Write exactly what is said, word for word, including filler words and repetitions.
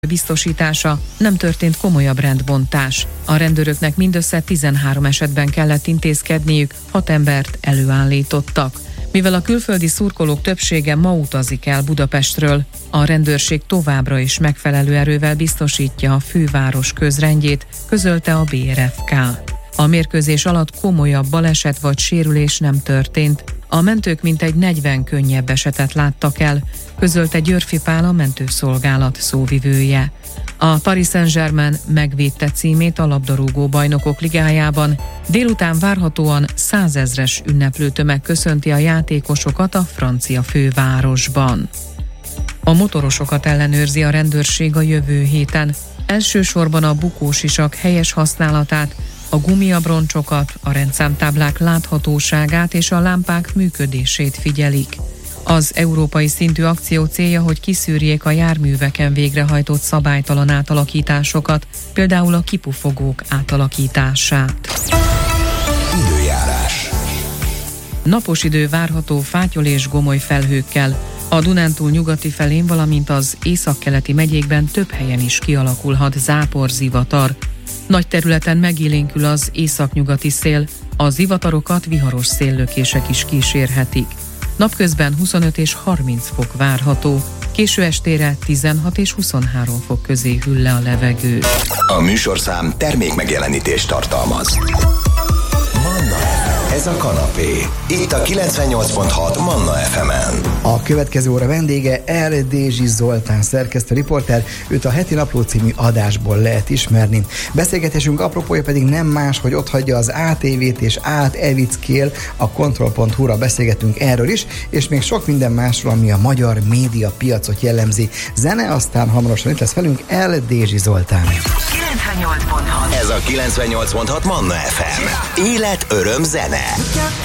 biztosítása, nem történt komolyabb rendbontás. A rendőröknek mindössze tizenhárom esetben kellett intézkedniük, hat embert előállítottak. Mivel a külföldi szurkolók többsége ma utazik el Budapestről, a rendőrség továbbra is megfelelő erővel biztosítja a főváros közrendjét, közölte a bé er ef ká. A mérkőzés alatt komolyabb baleset vagy sérülés nem történt. A mentők mintegy negyven könnyebb esetet láttak el, közölte Györfi Pál, a mentőszolgálat szóvivője. A Paris Saint-Germain megvédte címét a labdarúgó bajnokok ligájában. Délután várhatóan százezres ünneplőtömeg köszönti a játékosokat a francia fővárosban. A motorosokat ellenőrzi a rendőrség a jövő héten. Elsősorban a bukósisak helyes használatát, a gumiabroncsokat, a rendszámtáblák láthatóságát és a lámpák működését figyelik. Az európai szintű akció célja, hogy kiszűrjék a járműveken végrehajtott szabálytalan átalakításokat, például a kipufogók átalakítását. Időjárás. Napos idő várható fátyol és gomoly felhőkkel. A Dunántúl nyugati felén, valamint az északkeleti megyékben több helyen is kialakulhat záporzivatar. Nagy területen megélénkül az északnyugati szél, a zivatarokat viharos széllökések is kísérhetik. Napközben huszonöt és harminc fok várható, késő estére tizenhat és huszonhárom fok közé hűl le a levegő. A műsorszám termék megjelenítést tartalmaz. Ez a kanapé. Itt a kilencvennyolc pont hat Manna ef emen. A következő óra vendége Erdési Zoltán, szerkesztő riporter, őt a Heti Napló című adásból lehet ismerni. Beszélgetésünk apropója pedig nem más, hogy otthagyja az á té vét és át Evickél, a kontroll pont hu-ra beszélgetünk erről is, és még sok minden másról, ami a magyar média piacot jellemzi. Zene, aztán hamarosan itt lesz velünk Erdési Zoltán. kilencvennyolc pont hat Ez a kilencvennyolc pont hat Manna ef em. Élet, öröm, zene.